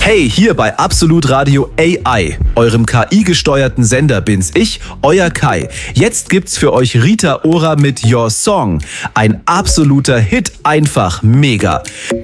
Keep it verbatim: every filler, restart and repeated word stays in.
Hey, hier bei Absolut Radio A I, eurem K I-gesteuerten Sender bin's ich, euer Kai. Jetzt gibt's für euch Rita Ora mit Your Song. Ein absoluter Hit, einfach mega.